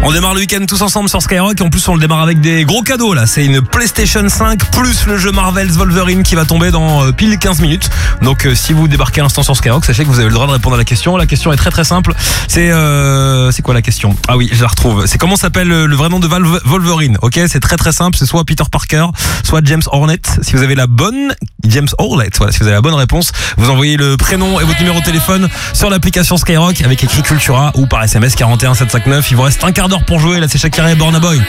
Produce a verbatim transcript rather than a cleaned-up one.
On démarre le week-end tous ensemble sur Skyrock. En plus, on le démarre avec des gros cadeaux là. C'est une PlayStation cinq plus le jeu Marvel's Wolverine qui va tomber dans euh, pile quinze minutes. Donc euh, si vous débarquez à l'instant sur Skyrock, sachez que vous avez le droit de répondre à la question. La question est très très simple. C'est euh, c'est quoi la question? Ah oui, je la retrouve. C'est comment s'appelle le, le vrai nom de Val Wolverine. Ok, c'est très très simple. C'est soit Peter Parker, soit James Hornet. Si vous avez la bonne James Hornet, voilà. Si vous avez la bonne réponse, vous envoyez le prénom et votre numéro de téléphone sur l'application Skyrock avec écrit Cultura ou par S M S quarante et un sept cent cinquante-neuf. Il vous reste un quart d'heure pour jouer. Là, c'est Shakira et Burna Boy.